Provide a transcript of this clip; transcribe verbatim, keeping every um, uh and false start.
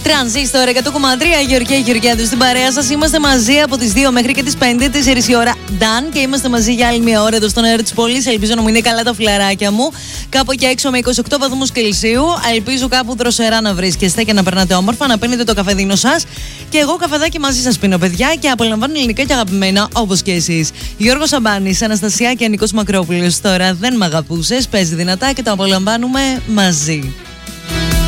Τρανζίστορ εκατό κόμμα τρία, Γεωργία Γεωργιάδου στην παρέα σας. Είμαστε μαζί από τις δύο μέχρι και τις πέντε, τέσσερις η ώρα Νταν, και είμαστε μαζί για άλλη μια ώρα εδώ στον αέρα της πόλης. Ελπίζω να μου είναι καλά τα φλαράκια μου. Κάπου εκεί έξω με είκοσι οκτώ βαθμούς Κελσίου. Ελπίζω κάπου δροσερά να βρίσκεστε και να περνάτε όμορφα, να παίρνετε το καφεδίνο σας. Και εγώ καφεδάκι μαζί σας πίνω, παιδιά, και απολαμβάνω ελληνικά και αγαπημένα όπως και εσείς. Γιώργος Σαμπάνης, Αναστασία και Νικός Μακρόπουλος. Τώρα δεν μ' αγαπούσες, παίζει δυνατά και το απολαμβάνουμε μαζί.